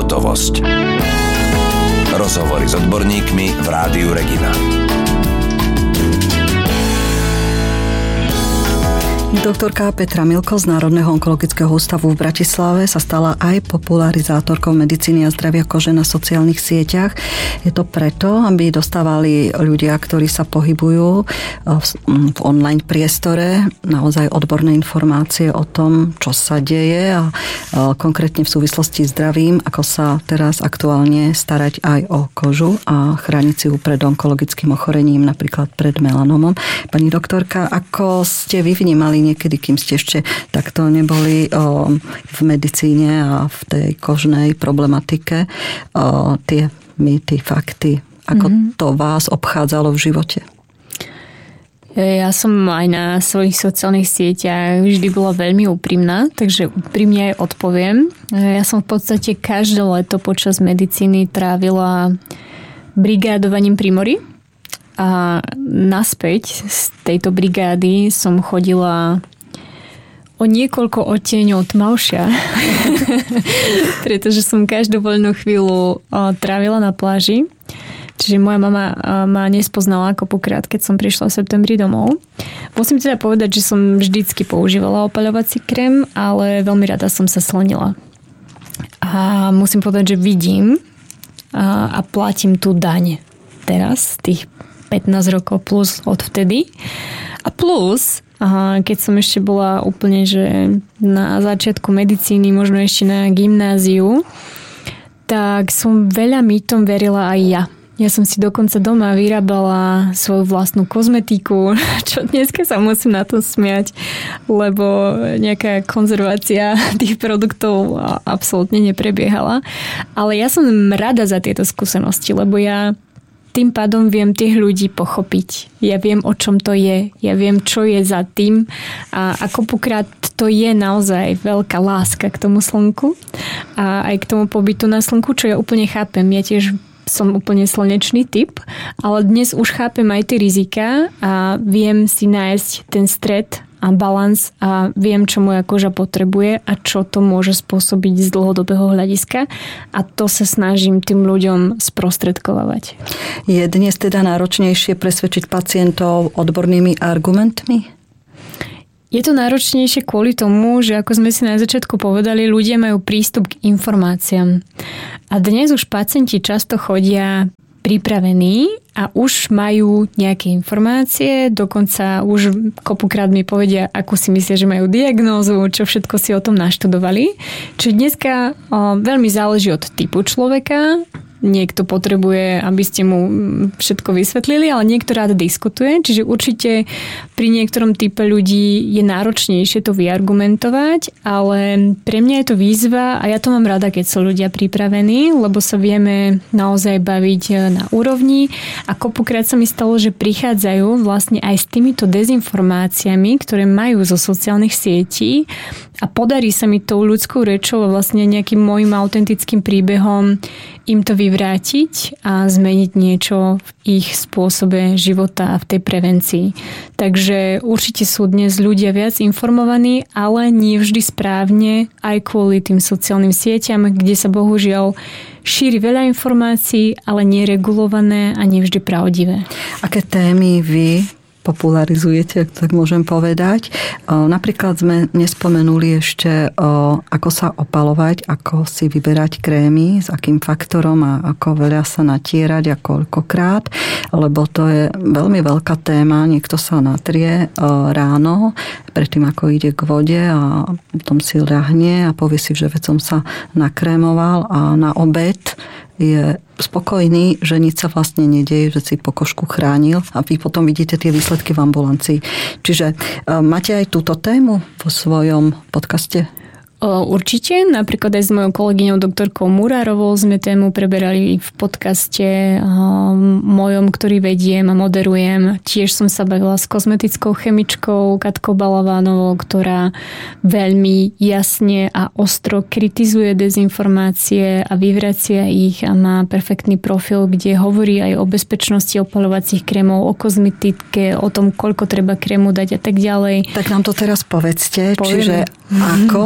Hotovosť. Rozhovory s odborníkmi v Rádiu Regina. Doktorka Petra Milko z Národného onkologického ústavu v Bratislave sa stala aj popularizátorkou medicíny a zdravia kože na sociálnych sieťach. Je to preto, aby dostávali ľudia, ktorí sa pohybujú v online priestore, naozaj odborné informácie o tom, čo sa deje a konkrétne v súvislosti s zdravím, ako sa teraz aktuálne starať aj o kožu a chrániť si ju pred onkologickým ochorením, napríklad pred melanomom. Pani doktorka, ako ste vy vnímali niekedy, kým ste ešte takto neboli v medicíne a v tej kožnej problematike, tie mýty, fakty, ako to vás obchádzalo v živote? Ja som aj na svojich sociálnych sieťach vždy bola veľmi úprimná, takže úprimne aj odpoviem. Ja som v podstate každé leto počas medicíny trávila brigádovaním pri mori. A naspäť z tejto brigády som chodila o niekoľko odtieňov tmavšia, pretože som každú voľnú chvíľu trávila na pláži. Čiže moja mama ma nespoznala koľkokrát, keď som prišla v septembri domov. Musím teda povedať, že som vždycky používala opaľovací krém, ale veľmi rada som sa slnila. A musím povedať, že vidím a platím tú daň teraz, tých 15 rokov plus odvtedy. A plus, keď som ešte bola úplne, že na začiatku medicíny, možno ešte na gymnáziu, tak som veľa mýtom verila aj ja. Ja som si dokonca doma vyrábala svoju vlastnú kozmetiku, čo dneska sa musím na to smiať, lebo nejaká konzervácia tých produktov absolútne neprebiehala. Ale ja som rada za tieto skúsenosti, lebo ja tým pádom viem tých ľudí pochopiť. Ja viem, o čom to je. Ja viem, čo je za tým. A akopokrát to je naozaj veľká láska k tomu slnku a aj k tomu pobytu na slnku, čo ja úplne chápem. Ja tiež som úplne slnečný typ, ale dnes už chápem aj tie rizika a viem si nájsť ten stred a balans a viem, čo moja koža potrebuje a čo to môže spôsobiť z dlhodobého hľadiska a to sa snažím tým ľuďom sprostredkovať. Je dnes teda náročnejšie presvedčiť pacientov odbornými argumentmi? Je to náročnejšie kvôli tomu, že ako sme si na začiatku povedali, ľudia majú prístup k informáciám. A dnes už pacienti často chodia pripravení a už majú nejaké informácie, dokonca už kopukrát mi povedia, akú si myslia, že majú diagnózu, čo všetko si o tom naštudovali. Čiže dneska veľmi záleží od typu človeka. Niekto potrebuje, aby ste mu všetko vysvetlili, ale niekto rád diskutuje. Čiže určite pri niektorom type ľudí je náročnejšie to vyargumentovať, ale pre mňa je to výzva a ja to mám rada, keď sú ľudia pripravení, lebo sa vieme naozaj baviť na úrovni a kopukrát sa mi stalo, že prichádzajú vlastne aj s týmito dezinformáciami, ktoré majú zo sociálnych sietí a podarí sa mi tou ľudskou rečou a vlastne nejakým môjim autentickým príbehom im to vyvrátiť a zmeniť niečo v ich spôsobe života a v tej prevencii. Takže určite sú dnes ľudia viac informovaní, ale nie vždy správne, aj kvôli tým sociálnym sieťam, kde sa bohužiaľ šíri veľa informácií, ale neregulované a nevždy pravdivé. Aké témy vy popularizujete, ak tak môžem povedať? Napríklad sme nespomenuli ešte, ako sa opaľovať, ako si vyberať krémy, s akým faktorom a ako veľa sa natierať a koľkokrát, lebo to je veľmi veľká téma. Niekto sa natrie ráno, predtým ako ide k vode a potom si ľahne a povie si, že veď som sa nakrémoval a na obed je spokojný, že nič sa vlastne nedeje, že si pokožku chránil a vy potom vidíte tie výsledky v ambulancii. Čiže máte aj túto tému vo svojom podcaste? Určite, napríklad aj s mojou kolegyňou doktorkou Murárovou sme tému preberali v podcaste mojom, ktorý vediem a moderujem. Tiež som sa bavila s kozmetickou chemičkou Katkou Balavánovou, ktorá veľmi jasne a ostro kritizuje dezinformácie a vyvracia ich a má perfektný profil, kde hovorí aj o bezpečnosti opaľovacích krémov, o kozmetike, o tom, koľko treba krému dať a tak ďalej. Tak nám to teraz povedzte, čiže ako vieme,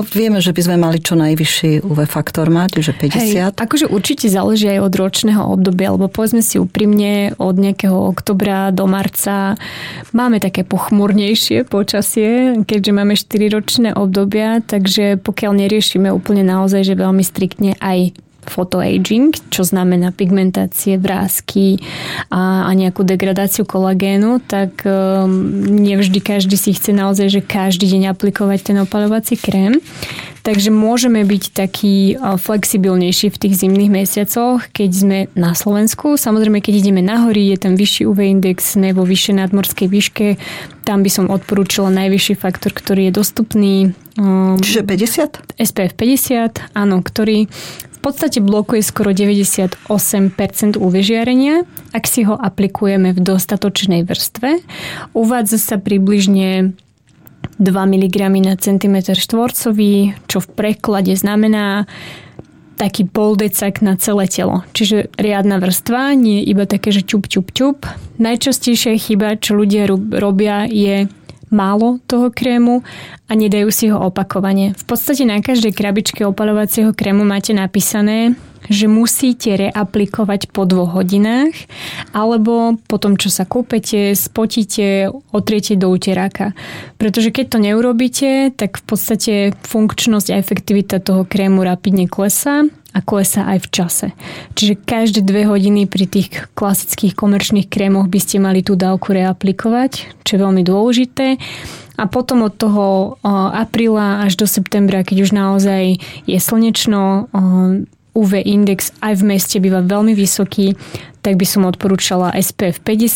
že by sme mali čo najvyšší UV faktor mať, že 50. Hej, akože určite záleží aj od ročného obdobia, lebo povedzme si úprimne, od nejakého oktobra do marca máme také pochmurnejšie počasie, keďže máme 4-ročné obdobia, takže pokiaľ neriešime úplne naozaj, že veľmi striktne aj photoaging, čo znamená pigmentácie, vrásky a nejakú degradáciu kolagénu, tak nevždy každý si chce naozaj, že každý deň aplikovať ten opaľovací krém. Takže môžeme byť taký flexibilnejší v tých zimných mesiacoch, keď sme na Slovensku. Samozrejme, keď ideme na hory, je tam vyšší UV index, sme vo vyššej nadmorskej výške. Tam by som odporúčila najvyšší faktor, ktorý je dostupný. Čiže 50? SPF 50, áno, ktorý v podstate blokuje skoro 98% UV žiarenia, ak si ho aplikujeme v dostatočnej vrstve. Uvádza sa približne 2 mg na centimetr štvorcový, čo v preklade znamená taký poldecak na celé telo. Čiže riadna vrstva, nie iba také, že čup, čup, čup. Najčastejšia chyba, čo ľudia robia, je málo toho krému a nedajú si ho opakovane. V podstate na každej krabičke opaľovacieho krému máte napísané, že musíte reaplikovať po 2 hodinách alebo po tom, čo sa kúpete, spotíte, otriete do uteráka. Pretože keď to neurobíte, tak v podstate funkčnosť a efektivita toho krému rapidne klesá a klesá aj v čase. Čiže každé 2 hodiny pri tých klasických komerčných krémoch by ste mali tú dávku reaplikovať, čo je veľmi dôležité. A potom od toho apríla až do septembra, keď už naozaj je slnečno, UV index aj v meste býva veľmi vysoký, tak by som odporúčala SPF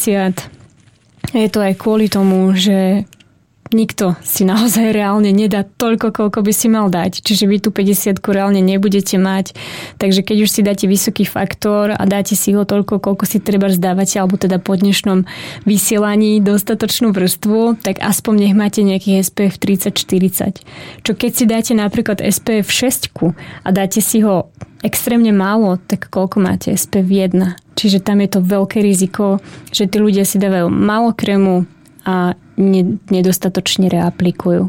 50. Je to aj kvôli tomu, že nikto si naozaj reálne nedá toľko, koľko by si mal dať. Čiže vy tú 50 reálne nebudete mať. Takže keď už si dáte vysoký faktor a dáte si ho toľko, koľko si treba zdávate, alebo teda po dnešnom vysielaní dostatočnú vrstvu, tak aspoň nech máte nejaký SPF 30-40. Čo keď si dáte napríklad SPF 6 a dáte si ho extrémne málo, tak koľko máte SPF 1? Čiže tam je to veľké riziko, že tí ľudia si dávajú málo krému a nedostatočne reaplikujú.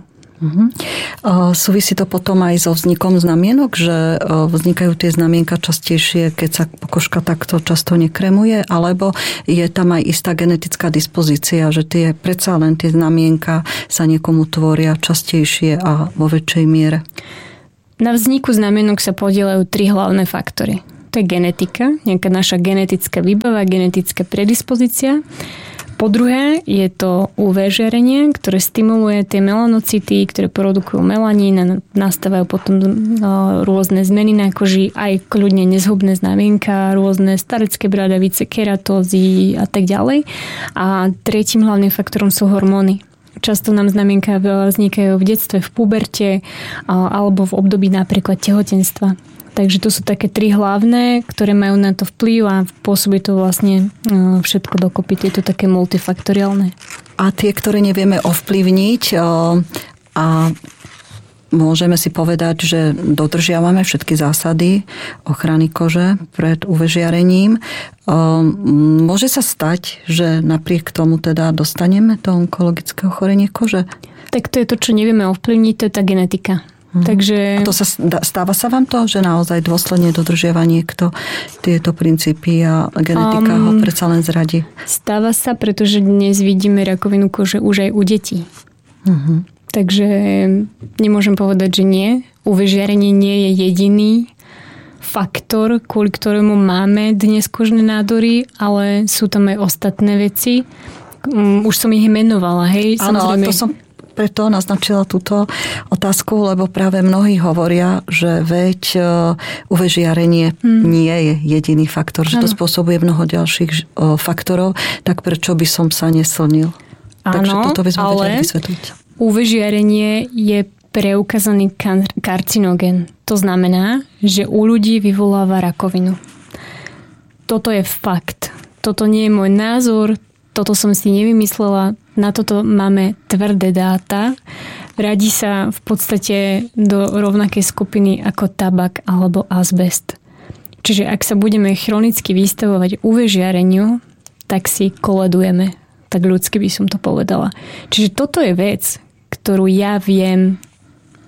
Súvisí to potom aj so vznikom znamienok, že vznikajú tie znamienka častejšie, keď sa pokožka takto často nekremuje, alebo je tam aj istá genetická dispozícia, že predsa len tie znamienka sa niekomu tvoria častejšie a vo väčšej miere? Na vzniku znamienok sa podieľajú 3 hlavné faktory. To je genetika, nejaká naša genetická výbava, genetická predispozícia. Po druhé je to UV žiarenie, ktoré stimuluje tie melanocity, ktoré produkujú melanín a nastávajú potom rôzne zmeny na koži, aj kľudne nezhubné znamienka, rôzne starecké bradavice, keratózy a tak ďalej. A tretím hlavným faktorom sú hormóny. Často nám znamienka vznikajú v detstve, v puberte alebo v období napríklad tehotenstva. Takže to sú také 3 hlavné, ktoré majú na to vplyv a pôsobí to vlastne všetko dokopy. Je to také multifaktoriálne. A tie, ktoré nevieme ovplyvniť a môžeme si povedať, že dodržiavame všetky zásady ochrany kože pred UV žiarením. Môže sa stať, že napriek tomu teda dostaneme to onkologické ochorenie kože? Tak to je to, čo nevieme ovplyvniť, to je tá genetika. Takže... To stáva sa vám to, že naozaj dôsledne dodržiava niekto tieto princípy a genetika ho predsa len zradí? Stáva sa, pretože dnes vidíme rakovinu kože už aj u detí. Takže nemôžem povedať, že nie. UV žiarenie nie je jediný faktor, kvôli ktorému máme dnes kožné nádory, ale sú tam aj ostatné veci. Už som ich menovala, hej? Áno, ale to som preto naznačila túto otázku, lebo práve mnohí hovoria, že veď UV žiarenie nie je jediný faktor, že to spôsobuje mnoho ďalších faktorov, tak prečo by som sa neslnil? Takže toto by sme vedeli vysvetliť. UV žiarenie je preukázaný karcinogén. To znamená, že u ľudí vyvoláva rakovinu. Toto je fakt. Toto nie je môj názor, toto som si nevymyslela, na toto máme tvrdé dáta. Radí sa v podstate do rovnakej skupiny ako tabak alebo azbest. Čiže ak sa budeme chronicky vystavovať UV žiareniu, tak si koledujeme. Tak ľudsky by som to povedala. Čiže toto je vec, ktorú ja viem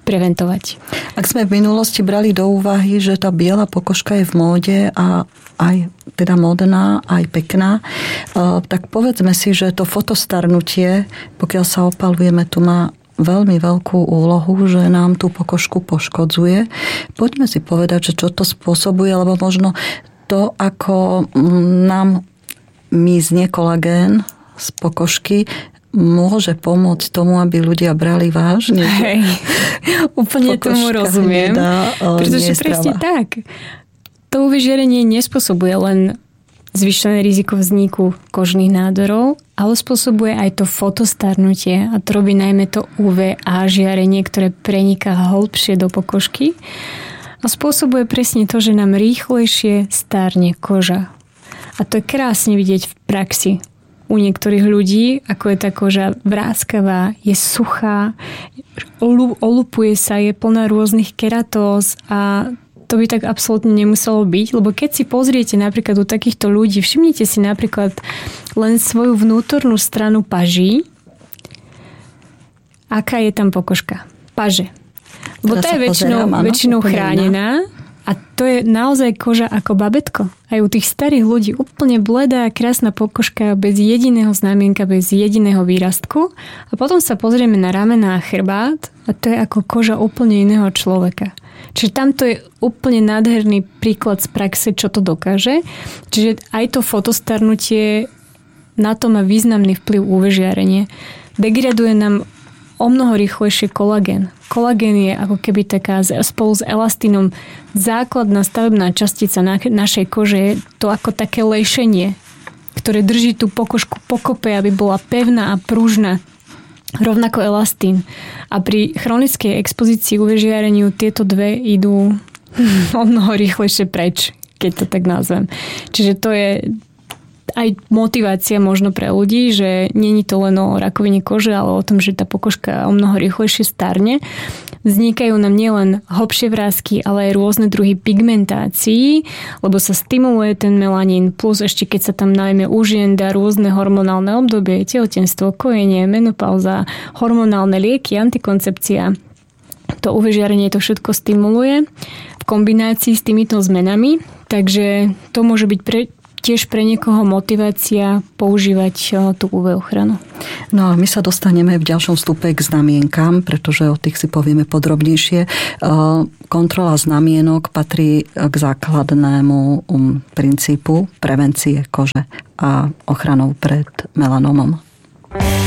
preventovať. Ak sme v minulosti brali do úvahy, že tá biela pokožka je v móde a aj teda módna, aj pekná, tak povedzme si, že to fotostarnutie, pokiaľ sa opalujeme, tu má veľmi veľkú úlohu, že nám tú pokožku poškodzuje. Poďme si povedať, že čo to spôsobuje, lebo možno to, ako nám mizne kolagén z pokožky, môže pomôcť tomu, aby ľudia brali vážne. Hej, úplne tomu rozumiem. Pretože presne tak. To UV-žiarenie nespôsobuje len zvýšené riziko vzniku kožných nádorov, ale spôsobuje aj to fotostarnutie a to robí najmä to UVA žiarenie, ktoré preniká hlbšie do pokožky a spôsobuje presne to, že nám rýchlejšie starne koža. A to je krásne vidieť v praxi u niektorých ľudí, ako je tá koža vráckavá, je suchá, olupuje sa, je plná rôznych keratóz a to by tak absolútne nemuselo byť, lebo keď si pozriete napríklad u takýchto ľudí, všimnite si napríklad len svoju vnútornú stranu paží, aká je tam pokožka. Paže. Lebo tá je väčšinou chránená a to je naozaj koža ako babetko. Aj u tých starých ľudí úplne bledá, krásna pokožka bez jediného znamienka, bez jediného výrastku a potom sa pozrieme na ramená a chrbát a to je ako koža úplne iného človeka. Čiže tamto je úplne nádherný príklad z praxe, čo to dokáže. Čiže aj to fotostarnutie, na to má významný vplyv UV-žiarenie. Degraduje nám o mnoho rýchlejšie kolagén. Kolagén je ako keby taká spolu s elastínom základná stavebná častica našej kože. Je to ako také lejšenie, ktoré drží tú pokožku pokope, aby bola pevná a pružná. Rovnako elastín. A pri chronickej expozícii UV-žiareniu tieto dve idú o mnoho rýchlejšie preč, keď to tak nazvem. Čiže to je aj motivácia možno pre ľudí, že nie je to len o rakovine kože, ale o tom, že tá pokožka o mnoho rýchlejšie starne. Vznikajú nám nielen hlbšie vrásky, ale aj rôzne druhy pigmentácií, lebo sa stimuluje ten melanín, plus ešte keď sa tam najmä u žien dá rôzne hormonálne obdobie, tehotenstvo, kojenie, menopauza, hormonálne lieky, antikoncepcia. To UV-žiarenie to všetko stimuluje v kombinácii s týmito zmenami, takže to môže byť tiež pre niekoho motivácia používať tú UV ochranu. No a my sa dostaneme v ďalšom stupe k znamienkam, pretože o tých si povieme podrobnejšie. Kontrola znamienok patrí k základnému princípu prevencie kože a ochranou pred melanomom.